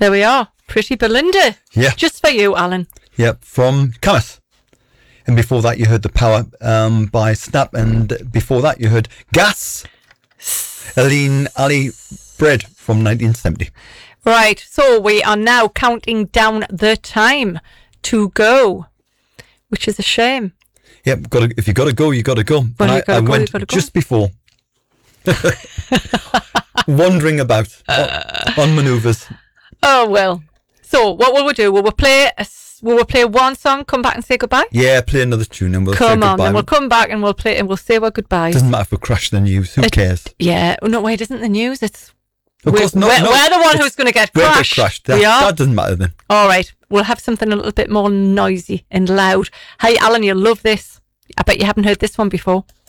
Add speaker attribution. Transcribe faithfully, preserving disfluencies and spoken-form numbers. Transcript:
Speaker 1: There we are. Pretty Belinda.
Speaker 2: Yeah.
Speaker 1: Just for you, Alan.
Speaker 2: Yep, from Cometh. And before that, you heard The Power um, by Snap. And before that, you heard Gas, Aline Ali Bread from nineteen seventy.
Speaker 1: Right, so we are now counting down the time to go, which is a shame.
Speaker 2: Yep, got to, if you got to go, you got to go.
Speaker 1: Well,
Speaker 2: and
Speaker 1: you gotta
Speaker 2: I, I
Speaker 1: go,
Speaker 2: went
Speaker 1: you gotta go.
Speaker 2: just before, wandering about on, on manoeuvres.
Speaker 1: Oh, well. So what will we do? Will we play a, s- will we play one song, come back and say goodbye?
Speaker 2: Yeah, play another tune and we'll
Speaker 1: Come
Speaker 2: say
Speaker 1: on,
Speaker 2: goodbye.
Speaker 1: then we'll come back and we'll play and we'll say our goodbyes.
Speaker 2: Doesn't matter if we crash the news. Who
Speaker 1: It-
Speaker 2: cares?
Speaker 1: Yeah. Oh, no, wait, isn't the news? It's
Speaker 2: Of
Speaker 1: we're,
Speaker 2: course, no,
Speaker 1: we're,
Speaker 2: no,
Speaker 1: we're the one
Speaker 2: it's-
Speaker 1: who's going to get
Speaker 2: we'll get
Speaker 1: crashed.
Speaker 2: crashed. That,
Speaker 1: we are.
Speaker 2: that doesn't matter then.
Speaker 1: All right. We'll have something a little bit more noisy and loud. Hey, Alan, you'll love this. I bet you haven't heard this one before.